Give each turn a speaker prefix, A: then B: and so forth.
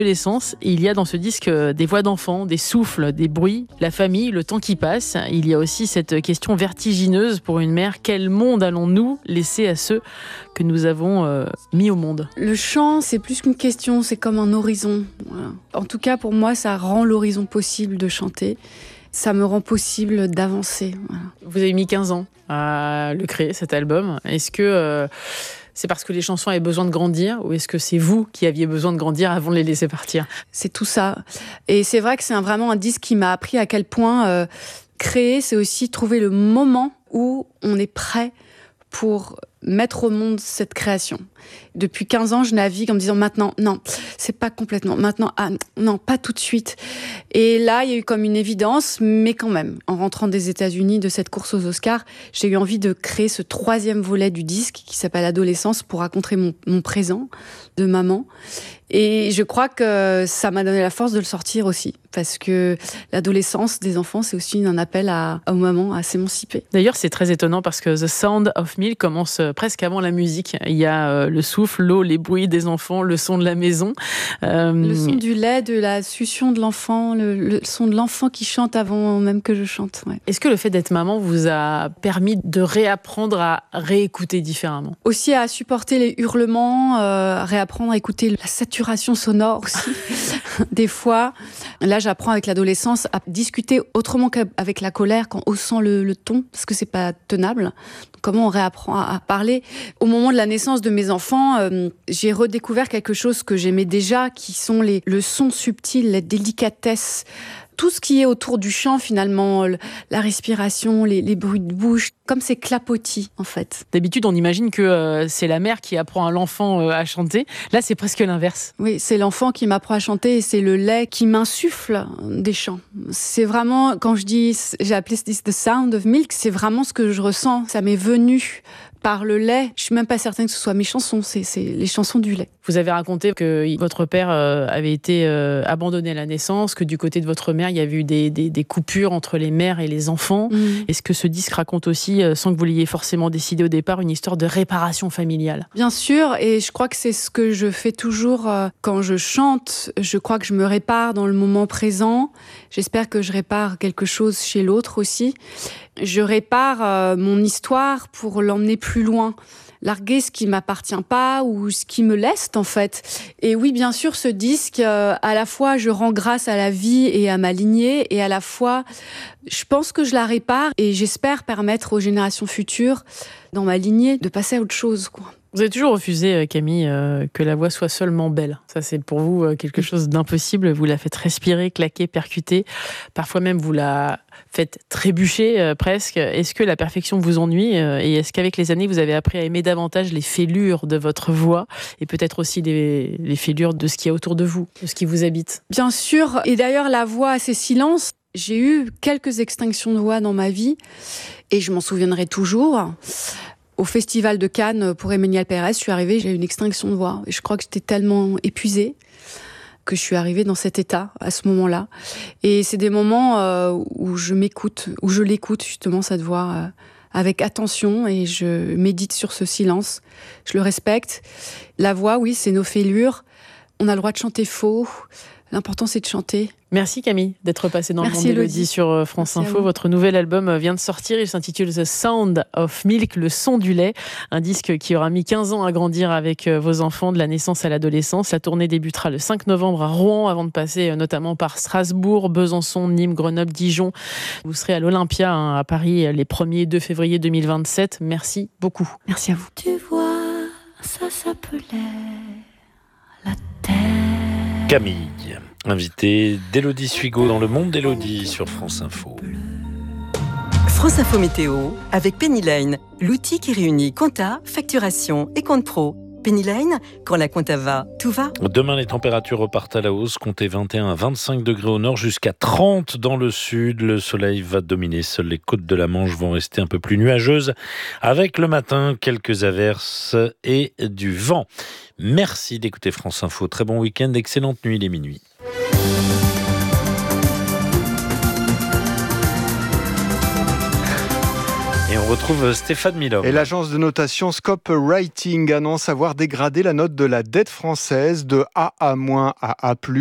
A: l'essence, il y a dans ce disque des voix d'enfants, des souffles, des bruits, la famille, le temps qui passe. Il y a aussi cette question vertigineuse pour une mère. Quel monde allons-nous laisser à ceux que nous avons mis au monde ?
B: Le chant, c'est plus qu'une question, c'est comme un horizon. Voilà. En tout cas, pour moi, ça rend l'horizon possible de chanter. Ça me rend possible d'avancer. Voilà.
A: Vous avez mis 15 ans à le créer, cet album. Est-ce que c'est parce que les chansons avaient besoin de grandir ou est-ce que c'est vous qui aviez besoin de grandir avant de les laisser partir ?
B: C'est tout ça. Et c'est vrai que c'est vraiment un disque qui m'a appris à quel point créer, c'est aussi trouver le moment où on est prêt pour mettre au monde cette création. Depuis 15 ans, je navigue en me disant maintenant, non, c'est pas complètement, maintenant, non, pas tout de suite. Et là, il y a eu comme une évidence, mais quand même, en rentrant des États-Unis de cette course aux Oscars, j'ai eu envie de créer ce 3e volet du disque qui s'appelle Adolescence pour raconter mon présent de maman. Et je crois que ça m'a donné la force de le sortir aussi, parce que l'adolescence des enfants, c'est aussi un appel aux mamans à s'émanciper.
A: D'ailleurs, c'est très étonnant parce que The Sound of Milk commence presque avant la musique. Il y a le souffle, l'eau, les bruits des enfants, le son de la maison.
B: Le son du lait, de la succion de l'enfant, le son de l'enfant qui chante avant même que je chante. Ouais.
A: Est-ce que le fait d'être maman vous a permis de réapprendre à réécouter différemment ?
B: Aussi à supporter les hurlements, réapprendre à écouter la saturation sonore aussi, des fois. Là, j'apprends avec l'adolescence à discuter autrement qu'avec la colère, qu'en haussant le ton, parce que c'est pas tenable. Comment on réapprend à parler. Au moment de la naissance de mes enfants, j'ai redécouvert quelque chose que j'aimais déjà, qui sont le son subtil, la délicatesse, tout ce qui est autour du chant finalement, la respiration, les bruits de bouche, comme c'est clapotis en fait.
A: D'habitude, on imagine que c'est la mère qui apprend à l'enfant à chanter. Là, c'est presque l'inverse.
B: Oui, c'est l'enfant qui m'apprend à chanter et c'est le lait qui m'insuffle des chants. C'est vraiment, quand j'ai appelé ce disque The Sound of Milk, c'est vraiment ce que je ressens. Ça m'est venu par le lait. Je suis même pas certaine que ce soit mes chansons, c'est les chansons du lait.
A: Vous avez raconté que votre père avait été abandonné à la naissance, que du côté de votre mère, il y avait eu des coupures entre les mères et les enfants. Est-ce que ce disque raconte aussi, sans que vous l'ayez forcément décidé au départ, une histoire de réparation familiale ?
B: Bien sûr, et je crois que c'est ce que je fais toujours quand je chante. Je crois que je me répare dans le moment présent. J'espère que je répare quelque chose chez l'autre aussi. Je répare mon histoire pour l'emmener plus loin. Larguer ce qui m'appartient pas ou ce qui me leste en fait. Et oui, bien sûr, ce disque, à la fois je rends grâce à la vie et à ma lignée, et à la fois je pense que je la répare et j'espère permettre aux générations futures dans ma lignée de passer à autre chose, quoi.
A: Vous avez toujours refusé, Camille, que la voix soit seulement belle. Ça, c'est pour vous quelque chose d'impossible. Vous la faites respirer, claquer, percuter. Parfois même, vous la faites trébucher presque. Est-ce que la perfection vous ennuie ? Et est-ce qu'avec les années, vous avez appris à aimer davantage les fêlures de votre voix et peut-être aussi les fêlures de ce qu'il y a autour de vous, de ce qui vous habite ?
B: Bien sûr. Et d'ailleurs, la voix a ses silences. J'ai eu quelques extinctions de voix dans ma vie et je m'en souviendrai toujours. Au Festival de Cannes, pour Emmanuel Pérez, je suis arrivée, j'ai eu une extinction de voix. Et je crois que j'étais tellement épuisée que je suis arrivée dans cet état, à ce moment-là. Et c'est des moments où je m'écoute, où je l'écoute, justement, cette voix, avec attention, et je médite sur ce silence. Je le respecte. La voix, oui, c'est nos fêlures. On a le droit de chanter faux. L'important, c'est de chanter.
A: Merci Camille d'être passée dans
B: Merci
A: le monde Élodie sur France
B: Merci
A: Info. Votre nouvel album vient de sortir. Il s'intitule The Sound of Milk, le son du lait. Un disque qui aura mis 15 ans à grandir avec vos enfants de la naissance à l'adolescence. La tournée débutera le 5 novembre à Rouen avant de passer notamment par Strasbourg, Besançon, Nîmes, Grenoble, Dijon. Vous serez à l'Olympia à Paris les 1er et 2 février 2027. Merci beaucoup.
B: Merci à vous.
C: Tu vois, ça s'appelait la terre.
D: Camille, invitée d'Élodie Suigo dans Le Monde d'Élodie sur France Info.
E: France Info Météo avec Penny Lane, l'outil qui réunit compta, facturation et compte pro. Penny Lane, quand la compta va, tout va.
D: Demain, les températures repartent à la hausse. Comptez 21 à 25 degrés au nord, jusqu'à 30 dans le sud. Le soleil va dominer. Seules les côtes de la Manche vont rester un peu plus nuageuses, avec le matin quelques averses et du vent. Merci d'écouter France Info. Très bon week-end, excellente nuit, il est minuit. Et on retrouve Stéphane Milhomme.
F: Et l'agence de notation Scope Rating annonce avoir dégradé la note de la dette française de AA- à A+.